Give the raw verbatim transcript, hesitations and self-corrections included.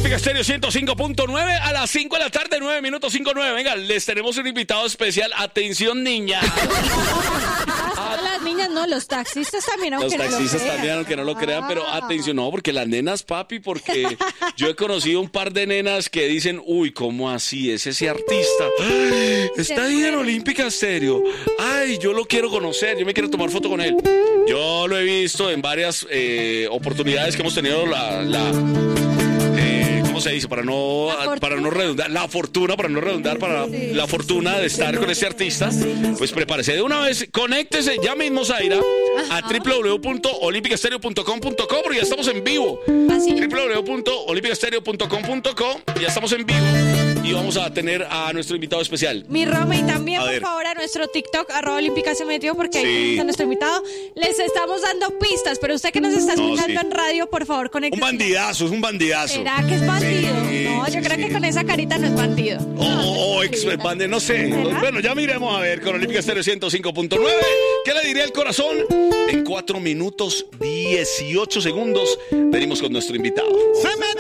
Olímpica Estéreo ciento cinco punto nueve a las cinco de la tarde, nueve minutos, cinco nueve. Venga, les tenemos un invitado especial. Atención, niña. Las niñas no, los taxistas también, aunque Los taxistas no lo también, aunque no lo crean, pero atención, no, porque las nenas, papi, porque yo he conocido un par de nenas que dicen, uy, ¿cómo así? Es ese artista. Ay, está ahí en Olímpica Estéreo. Ay, yo lo quiero conocer, yo me quiero tomar foto con él. Yo lo he visto en varias eh, oportunidades que hemos tenido la... la eh, ¿cómo se dice? Para no, para no redundar, la fortuna, para no redundar, para sí, la fortuna sí, de estar sí, con este artista. Pues prepárese de una vez, conéctese ya mismo, Zaira, a doble u doble u doble u punto olímpica estéreo punto com punto co, porque ya estamos en vivo. Así. doble u doble u doble u punto olímpica estéreo punto com punto co, ya estamos en vivo. Y vamos a tener a nuestro invitado especial. Mi Roma, y también, a por ver. favor, a nuestro TikTok, arroba Olímpica se metió, porque Sí. ahí está nuestro invitado. Les estamos dando pistas, pero usted que nos está No, escuchando sí. en radio, por favor, conéctese. Un bandidazo, es un bandidazo. ¿Será que es bandido? Sí, no, yo sí, creo sí. que con esa carita no es bandido. O oh, oh, ex bande, no sé. ¿Será? Bueno, ya miremos a ver con Olímpica Estéreo ciento cinco punto nueve. ¿Qué le diría el corazón? En cuatro minutos dieciocho segundos venimos con nuestro invitado.